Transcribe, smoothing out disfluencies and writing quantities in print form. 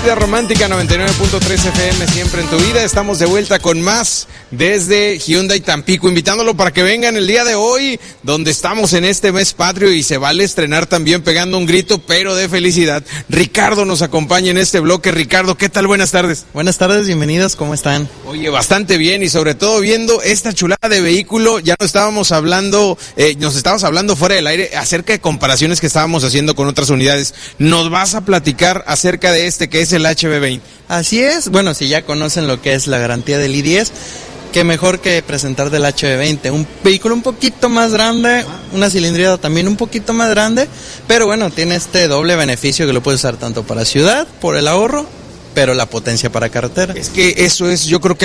Vida Romántica 99.3 FM, siempre en tu vida. Estamos de vuelta con más desde Hyundai Tampico, invitándolo para que vengan el día de hoy, donde estamos en este mes patrio y se vale estrenar también pegando un grito, pero de felicidad. Ricardo nos acompaña en este bloque. Ricardo, ¿qué tal? Buenas tardes. Buenas tardes, bienvenidos, ¿cómo están? Oye, bastante bien, y sobre todo viendo esta chulada de vehículo. Ya nos estábamos hablando fuera del aire acerca de comparaciones que estábamos haciendo con otras unidades. Nos vas a platicar acerca de este que es el HB20. Así es, bueno, si ya conocen lo que es la garantía del i10, qué mejor que presentar del HB20, un vehículo un poquito más grande, una cilindrada también un poquito más grande, pero bueno, tiene este doble beneficio que lo puedes usar tanto para ciudad, por el ahorro, pero la potencia para carretera. Es que eso es, yo creo que